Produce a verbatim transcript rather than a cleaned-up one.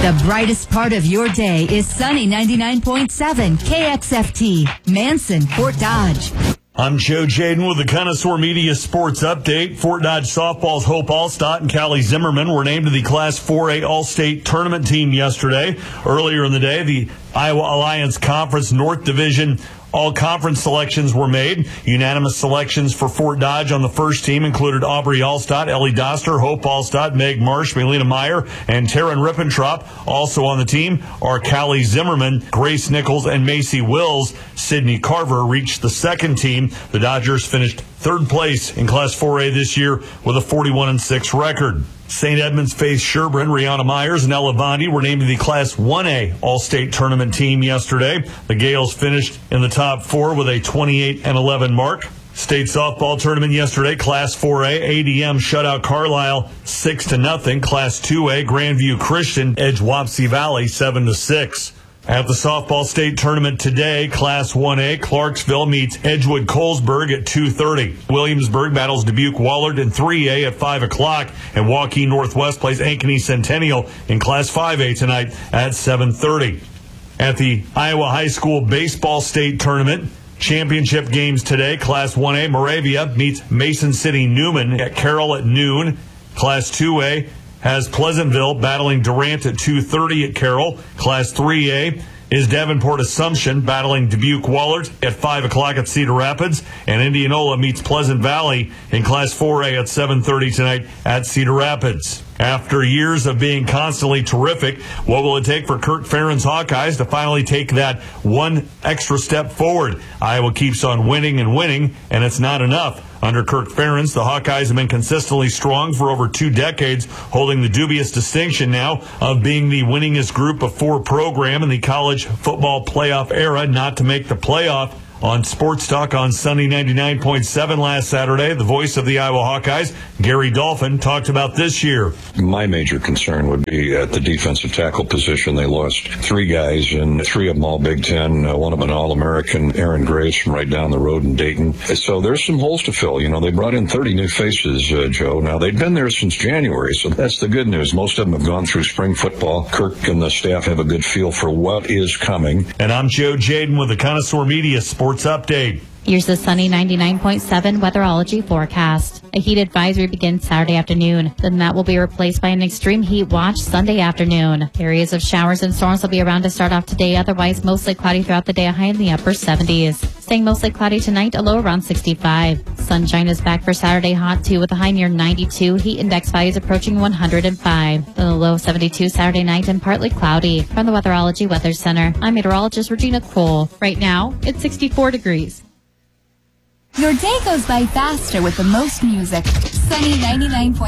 The brightest part of your day is Sunny ninety-nine point seven K X F T, Manson, Fort Dodge. I'm Joe Jaden with the Connoisseur Media Sports Update. Fort Dodge softball's Hope Allstott and Callie Zimmerman were named to the Class four A All-State Tournament team yesterday. Earlier in the day, the Iowa Alliance Conference North Division all-conference selections were made. Unanimous selections for Fort Dodge on the first team included Aubrey Allstott, Ellie Doster, Hope Allstott, Meg Marsh, Melina Meyer, and Taryn Rippentrop. Also on the team are Callie Zimmerman, Grace Nichols, and Macy Wills. Sydney Carver reached the second team. The Dodgers finished third place in Class four A this year with a forty-one and six record. Saint Edmunds faced Sherburne. Rihanna Myers and Ella Bondi were named to the Class one A All-State Tournament team yesterday. The Gales finished in the top four with a twenty-eight and eleven mark. State softball tournament yesterday, Class four A, A D M shut out Carlisle six to nothing. Class two A, Grandview Christian edged Wapsie Valley seven to six. At the softball state tournament today, Class one A, Clarksville meets Edgewood Colesburg at two thirty. Williamsburg battles Dubuque Wahlert in three A at five o'clock. And Waukee Northwest plays Ankeny Centennial in Class five A tonight at seven thirty. At the Iowa High School Baseball State Tournament, championship games today, Class one A, Moravia meets Mason City Newman at Carroll at noon. Class two A has Pleasantville battling Durant at two thirty at Carroll. Class three A is Davenport Assumption battling Dubuque Wahlert at five o'clock at Cedar Rapids. And Indianola meets Pleasant Valley in Class four A at seven thirty tonight at Cedar Rapids. After years of being constantly terrific, what will it take for Kirk Ferentz Hawkeyes to finally take that one extra step forward? Iowa keeps on winning and winning, and it's not enough. Under Kirk Ferentz, the Hawkeyes have been consistently strong for over two decades, holding the dubious distinction now of being the winningest group of four program in the college football playoff era not to make the playoff. On Sports Talk on Sunny ninety-nine point seven last Saturday, the voice of the Iowa Hawkeyes, Gary Dolphin, talked about this year. My major concern would be at the defensive tackle position. They lost three guys, and three of them all Big Ten. Uh, one of them an All-American, Aaron Grace, from right down the road in Dayton. So there's some holes to fill. You know, they brought in thirty new faces, uh, Joe. Now, they've been there since January, so that's the good news. Most of them have gone through spring football. Kirk and the staff have a good feel for what is coming. And I'm Joe Jaden with the Connoisseur Media Sports Update. Here's the sunny ninety-nine point seven weatherology forecast. A heat advisory begins Saturday afternoon. Then that will be replaced by an extreme heat watch Sunday afternoon. Areas of showers and storms will be around to start off today. Otherwise, mostly cloudy throughout the day, a high in the upper seventies. Staying mostly cloudy tonight, a low around sixty-five. Sunshine is back for Saturday, hot too, with a high near ninety-two. Heat index values approaching one hundred five. Then a low seventy-two Saturday night and partly cloudy. From the Weatherology Weather Center, I'm meteorologist Regina Cole. Right now, it's sixty-four degrees. Your day goes by faster with the most music. Sunny ninety-nine point seven